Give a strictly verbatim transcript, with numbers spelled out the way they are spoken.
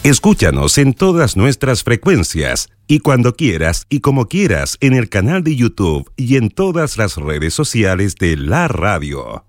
Escúchanos en todas nuestras frecuencias y cuando quieras y como quieras en el canal de YouTube y en todas las redes sociales de la radio.